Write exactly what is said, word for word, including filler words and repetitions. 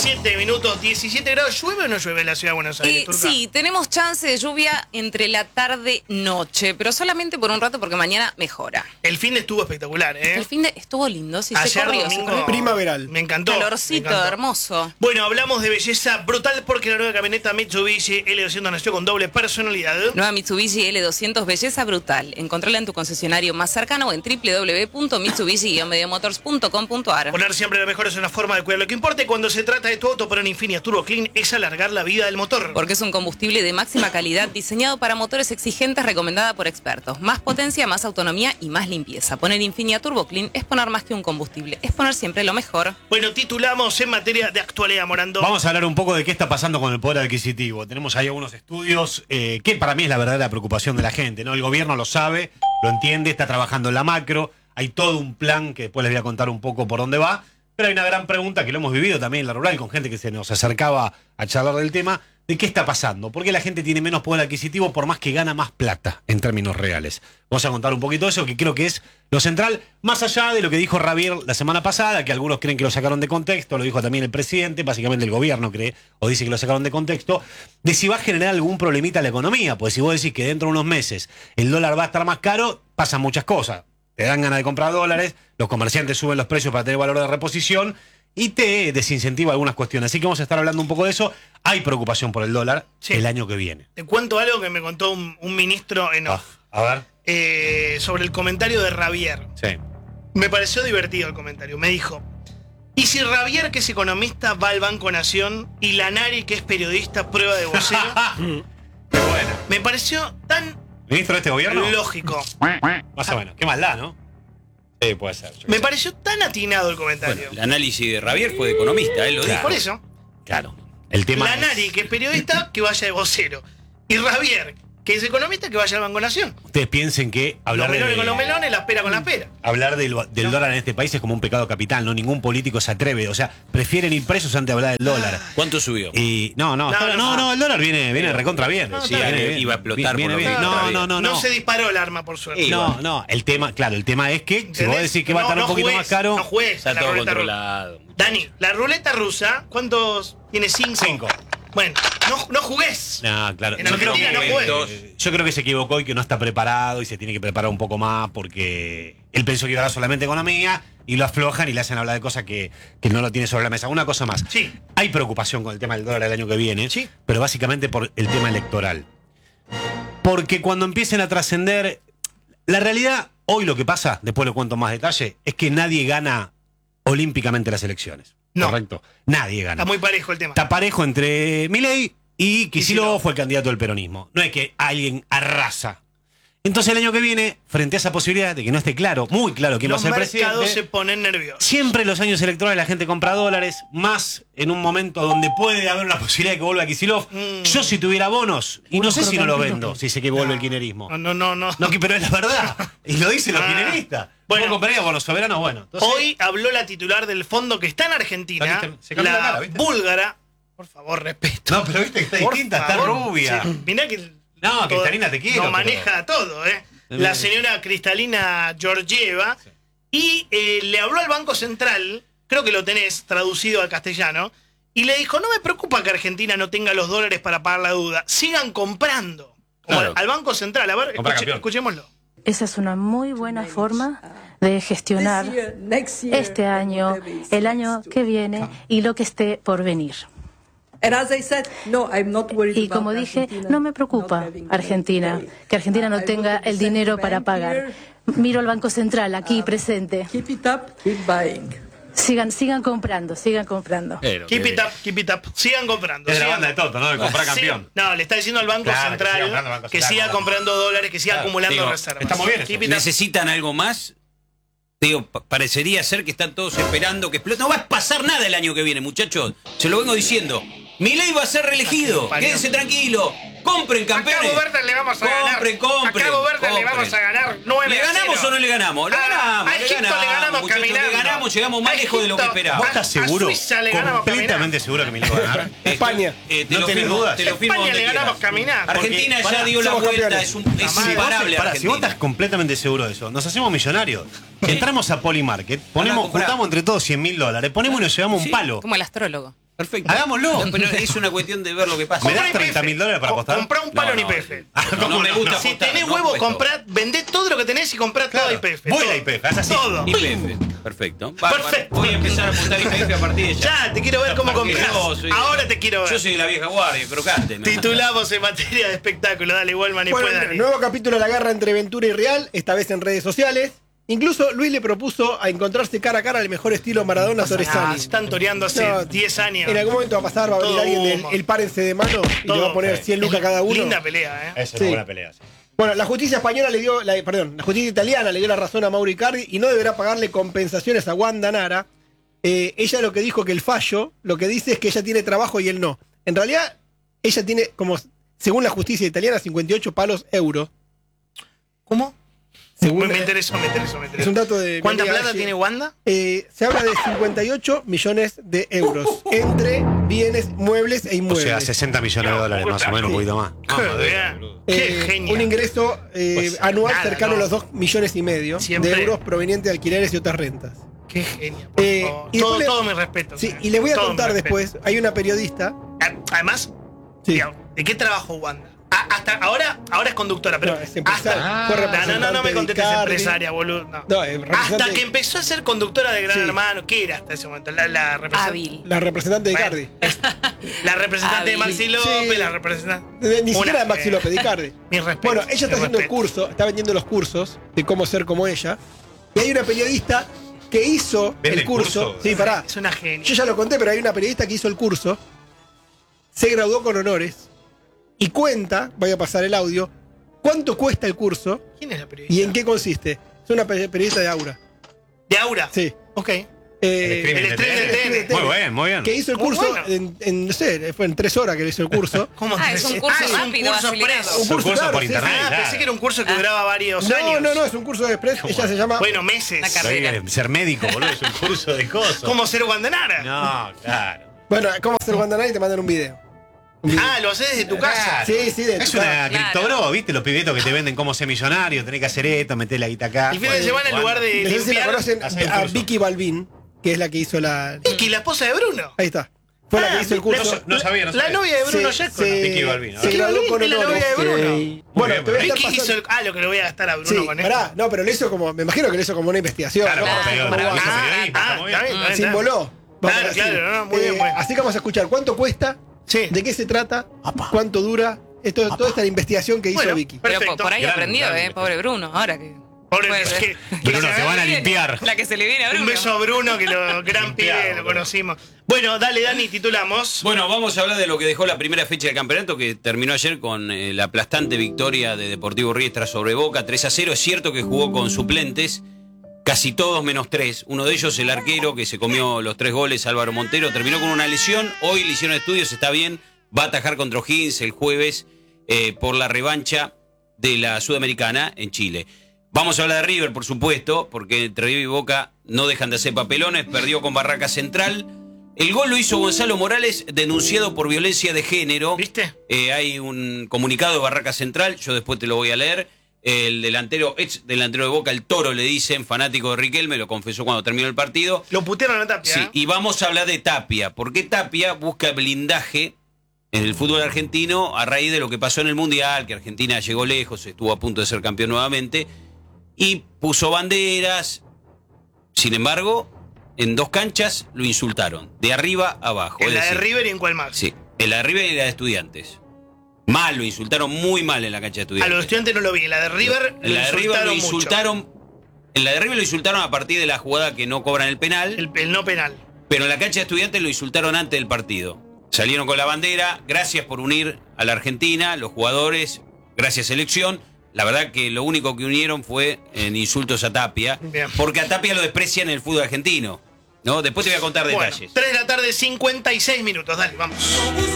diecisiete minutos, diecisiete grados. ¿Llueve o no llueve en la ciudad de Buenos Aires, Eh, Turca? sí, tenemos chance de lluvia entre la tarde-noche, pero solamente por un rato porque mañana mejora. El fin de estuvo espectacular, ¿eh? El fin de estuvo lindo, sí, se Ayer corrió, se domingo corrió. Primaveral. Me encantó. Calorcito, me encantó. hermoso. Bueno, hablamos de belleza brutal porque la nueva camioneta Mitsubishi L doscientos nació con doble personalidad. Nueva Mitsubishi L doscientos, belleza brutal. Encontrala en tu concesionario más cercano o en w w w punto mitsubishi guion medio motors punto com punto a r. Poner siempre lo mejor es una forma de cuidar lo que importa y cuando se trata de tu auto, poner Infinia Turbo Clean es alargar la vida del motor. Porque es un combustible de máxima calidad diseñado para motores exigentes, recomendada por expertos. Más potencia, más autonomía y más limpieza. Poner Infinia Turbo Clean es poner más que un combustible, es poner siempre lo mejor. Bueno, titulamos en materia de actualidad, Morando. Vamos a hablar un poco de qué está pasando con el poder adquisitivo. Tenemos ahí algunos estudios eh, que para mí es la verdadera preocupación de la gente, ¿no? El gobierno lo sabe, lo entiende, está trabajando en la macro, hay todo un plan que después les voy a contar un poco por dónde va, pero hay una gran pregunta que lo hemos vivido también en la rural con gente que se nos acercaba a charlar del tema, de qué está pasando, por qué la gente tiene menos poder adquisitivo por más que gana más plata en términos reales. Vamos a contar un poquito de eso, que creo que es lo central, más allá de lo que dijo Javier la semana pasada, que algunos creen que lo sacaron de contexto, lo dijo también el presidente, básicamente el gobierno cree, o dice que lo sacaron de contexto, de si va a generar algún problemita a la economía, pues si vos decís que dentro de unos meses el dólar va a estar más caro, pasan muchas cosas. Te dan ganas de comprar dólares, los comerciantes suben los precios para tener valor de reposición y te desincentiva algunas cuestiones. Así que vamos a estar hablando un poco de eso. Hay preocupación por el dólar Sí. el año que viene. Te cuento algo que me contó un, un ministro en off, Ah, a ver. eh, sobre el comentario de Javier. Sí. Me pareció divertido el comentario. Me dijo, ¿y si Javier, que es economista, va al Banco Nación y Lanari, que es periodista, prueba de vocero? Qué bueno. Me pareció tan ¿Ministro de este gobierno? lógico. Más o menos. Qué maldad, ¿no? Sí, puede ser. Yo Me qué sé. pareció tan atinado el comentario. Bueno, el análisis de Javier fue de economista, él lo dijo. Por eso, Claro. El tema Lanari, es- que es periodista, que vaya de vocero. Y Javier, que es economista, que vaya al Banco Nación. Ustedes piensen que hablar Los melones de... con los melones, la pera con la pera. Hablar del, del dólar en este país es como un pecado capital, ¿no? Ningún político se atreve. O sea, prefieren ir presos antes de hablar del dólar. ¿Cuánto subió? Y no, no, No, no, no, no, no, el dólar viene, viene recontra bien. No, Sí, está viene- bien. iba a explotar Viene por lo bien. que No, está no, bien. no, No no. se disparó el arma, por suerte. Y No, bueno. no, el tema, claro, el tema es que si ¿Entendés? vos decís que va a estar No, un poquito no más juegues, caro, No juegues Está a la todo ruleta rusa. controlado. Dani, la ruleta rusa, ¿cuántos tiene? Cinco. Cinco. Bueno, no, no jugués. no, claro. En Yo creo, Argentina que, no juegues. eh, yo creo que se equivocó y que no está preparado y se tiene que preparar un poco más porque él pensó que iba a dar solamente economía y lo aflojan y le hacen hablar de cosas que, que no lo tiene sobre la mesa. Una cosa más. Sí. Hay preocupación con el tema del dólar el año que viene, Sí. pero básicamente por el tema electoral. Porque cuando empiecen a trascender... La realidad, hoy lo que pasa, después le cuento más detalle, es que nadie gana olímpicamente las elecciones. No. Correcto. Nadie gana. Está muy parejo el tema. Está parejo entre Milei y Kicillof Kicillof. fue el candidato del peronismo. No es que alguien arrasa. Entonces el año que viene, frente a esa posibilidad de que no esté claro, muy claro quién va a Los ser mercados presidente, se ponen nerviosos. siempre en los años electorales la gente compra dólares, más en un momento donde puede haber una posibilidad de que vuelva Kicillof. Mm. Yo si tuviera bonos, y no Unos sé si no lo crocantitos. vendo, si sé que vuelve el kirchnerismo. No, no, no. no. No, que- pero es la verdad. Y lo dicen los Ah. kirchneristas. Bueno. ¿Vos comprarías bonos soberanos? Bueno. Entonces, Hoy habló la titular del fondo que está en Argentina, Saliste- se cambió la, la cara, ¿viste? búlgara. Por favor, respeto. No, pero viste que está Por distinta, favor. está rubia. Sí, mirá que. No, todo- Cristalina, te quiero, No pero- maneja todo, ¿eh? La señora Cristalina Georgieva. Y eh, le habló al Banco Central, creo que lo tenés traducido al castellano, y le dijo: no me preocupa que Argentina no tenga los dólares para pagar la deuda. Sigan comprando. Como Claro. al Banco Central. A ver, Compra escuche- campeón. escuchémoslo. Esa es una muy buena forma de gestionar este año, el año que viene y lo que esté por venir. Y como dije, no me preocupa Argentina, que Argentina no tenga el dinero para pagar. Miro al Banco Central aquí presente. Sigan, sigan comprando, sigan comprando. Pero Keep que- it up, keep it up. Sigan comprando. Es de la sigan- banda de Toto, ¿no? De comprar Sí, campeón. no, le está diciendo al Banco Claro, que Central siga comprando el Banco que Central, siga claro. comprando dólares, que siga Claro, acumulando digo, reservas. está muy bien eso. Keep it up. ¿Necesitan algo más? Digo, pa- parecería ser que están todos esperando que explote. No va a pasar nada el año que viene, muchachos. Se lo vengo diciendo. Milei va a ser reelegido. Parió. Quédense tranquilo. Compren, A campeones. Cabo Verde le vamos a ganar. Compren, compren. A Cabo Verde le compren. vamos a ganar nueve ¿Le a ganamos cero. o no le ganamos? Le Ah, ganamos, a le Egipto ganamos, le ganamos muchachos, caminando. le ganamos, llegamos más A lejos de lo que Egipto- esperábamos. ¿Vos estás a seguro? Suiza le ganamos Completamente caminando. seguro que Milei va a ganar. España. Eh, te No lo tenés firmo, dudas. te lo firmo España donde le ganamos quieras. caminando. Argentina Porque, ya pará, dio la somos vuelta, campeones. es, un, es madre. imparable Pará, si vos estás Argentina. completamente seguro de eso, nos hacemos millonarios. Entramos a Polymarket, ponemos, comprar. juntamos entre todos cien mil dólares, ponemos y nos llevamos Sí. un palo. Como el astrólogo. Perfecto. Hagámoslo. No, pero es una cuestión de ver lo que pasa. ¿Me das Comprá treinta mil dólares para Co- apostar? Comprá un palo No, en no, I P F. no, no me gusta Si apostar, tenés no huevo, apuesto. comprá, vendé todo lo que tenés y comprá todo Claro. I P F. Voy a todo. I P F, haz así. Todo. I P F. Perfecto. Bárbaro. Perfecto. Voy a empezar a apostar I P F a partir de ya. Ya, te quiero ver cómo Porque comprás. yo soy- Ahora te quiero ver. Yo soy de la vieja guardia, crocante. ¿no? Titulamos en materia de espectáculo. Dale, Wallman, y Bueno, después Dani. nuevo capítulo de la guerra entre Ventura y Real, esta vez en redes sociales. Incluso Luis le propuso a encontrarse cara a cara al mejor estilo Maradona Ah, Torresani. se están toreando hace No, diez años. En algún momento va a pasar, va a venir Todo alguien del humo. el párense de mano y Todo. le va a poner cien lucas cada uno. Linda pelea, ¿eh? Esa es Sí. una buena pelea. Sí. Bueno, la justicia española le dio, la, perdón, la justicia italiana le dio la razón a Mauro Icardi y no deberá pagarle compensaciones a Wanda Nara. Eh, ella lo que dijo que el fallo, lo que dice es que ella tiene trabajo y él no. En realidad, ella tiene, como según la justicia italiana, cincuenta y ocho palos euros. ¿Cómo? Según, me interesó, me interesó, me interesó. es un dato de. mi ¿Cuánta amiga plata Angie. tiene Wanda? Eh, se habla de cincuenta y ocho millones de euros entre bienes muebles e O inmuebles. sea, sesenta millones de dólares más o menos, un poquito más. Qué bien. Qué Eh, genio. un ingreso eh, Pues, anual nada, cercano no. a los dos millones y medio Siempre. de euros provenientes de alquileres y otras rentas. Qué genio. Por Eh, favor. y todo, después le- todo mi respeto. Sí, señor. y les voy a Todo mi contar respeto. después, hay una periodista. A- Además, Sí. digamos, ¿de qué trabajo Wanda? A- hasta ahora, ahora es conductora, pero No, es empresaria. hasta, Fue no, no, no, representante no me de contestes Icardi. empresaria, boludo. No. No, eh, representante- Hasta que empezó a ser conductora de Gran Sí. Hermano, ¿qué era hasta ese momento? La, la representante, Hábil. La representante de Bueno. Icardi. la representante de Hábil. Maxi López, Sí. la representante. De- Ni Una- siquiera de Maxi eh, López, de Icardi. Mi respeto. Bueno, ella está mi haciendo el respeto. curso, está vendiendo los cursos de cómo ser como ella. Y hay una periodista que hizo ¿Vende el curso. curso? Sí, pará. Es una genia. Yo ya lo conté, pero hay una periodista que hizo el curso, se graduó con honores y cuenta, voy a pasar el audio, cuánto cuesta el curso ¿Quién es la periodista? y en qué consiste. Es una pe- periodista de Aura. De Aura. Sí. Ok. Eh, El estrés de T N. Muy bien, muy bien. que hizo el Muy curso bueno. en, en, no sé, fue en tres horas que le hizo el curso. ¿Cómo Ah, te- es un curso Ah, es un rápido, curso acelerado. express. Un Es un curso, curso claro, por sí, internet. Ah, claro. pensé que era un curso que duraba varios No, años. no, no, es un curso de express. Ella se llama. Bueno, meses. La carrera. Ser médico, boludo, es un curso de cosas. ¿Cómo ser Guandanara? No, claro. Bueno, ¿cómo hacer Guantanara? Y te mandan un video. Un video. Ah, lo haces desde tu casa. Sí, sí, de Es tu una casa. Claro. criptobro, ¿viste? Los pibetos que te venden cómo ser millonario, tenés que hacer esto, meter la guita acá. El fin de semana, en lugar de No sé si la limpiar. conocen hacer el a curso. Vicky Balvin, que es la que hizo la. Vicky, la esposa de Bruno. Ahí está. Fue la Ah, que hizo el la- curso. No sabía, no La sabía. novia de Bruno Se- Yesco. se- Vicky Balvin, se ah. graduó Vicky con Balvin, la novia de honores. Bruno. Eh, Bueno, bien, te voy a estar Vicky hizo pasando. el. Ah, lo que le voy a gastar a Bruno Sí, con esto. pará, no, pero lo hizo como. Me imagino que lo hizo como una investigación. Claro, ¿no? como Como periodista, como como guay. periodista, Ah, está muy está bien. bien, está Se bien. involó. Vamos Claro, a decir. claro, no, muy bien, Eh, muy bien. Así que vamos a escuchar cuánto cuesta, Sí. de qué se trata, cuánto dura. Esto, toda esta investigación que hizo Bueno, Vicky. Pero Perfecto. po- por ahí Gran- aprendió, gran eh, pobre Bruno. Ahora que. Pobre, Puede es ser. que- Bruno, que te se- van a limpiar. La que se le viene a Bruno. Un beso a Bruno, que lo gran Limpiado, pibe, lo boludo. conocimos. Bueno, dale, Dani, titulamos. Bueno, vamos a hablar de lo que dejó la primera fecha del campeonato, que terminó ayer con eh, la aplastante victoria de Deportivo Riestra sobre Boca, tres a cero. Es cierto que jugó con suplentes, casi todos menos tres. Uno de ellos, el arquero, que se comió los tres goles, Álvaro Montero, terminó con una lesión. Hoy le hicieron estudios, está bien. Va a atajar contra O'Higgins el jueves eh, por la revancha de la Sudamericana en Chile. Vamos a hablar de River, por supuesto, porque entre River y Boca no dejan de hacer papelones. Perdió con Barraca Central. El gol lo hizo Gonzalo Morales, denunciado por violencia de género. ¿Viste? Eh, hay un comunicado de Barraca Central, yo después te lo voy a leer. El delantero, ex delantero de Boca, el Toro, le dicen, fanático de Riquelme, lo confesó cuando terminó el partido. Lo putearon a Tapia. Sí, ¿eh? y vamos a hablar de Tapia, porque Tapia busca blindaje en el fútbol argentino a raíz de lo que pasó en el Mundial, que Argentina llegó lejos, estuvo a punto de ser campeón nuevamente, y puso banderas. Sin embargo, en dos canchas lo insultaron, de arriba a abajo. En es la de decir, River y en cuál más. Sí, en la de River y la de Estudiantes. Mal, lo insultaron muy mal en la cancha de A Estudiantes. los estudiantes no lo vi. En la de River En la de River lo mucho. insultaron. En la de River lo insultaron a partir de la jugada que no cobran el penal. El, el no penal. Pero en la cancha de Estudiantes lo insultaron antes del partido. Salieron con la bandera, gracias por unir a la Argentina, los jugadores, gracias selección. La verdad que lo único que unieron fue en insultos a Tapia, Bien. porque a Tapia lo desprecian en el fútbol argentino, ¿no? Después te voy a contar Bueno, detalles. tres de la tarde, cincuenta y seis minutos. Dale, vamos.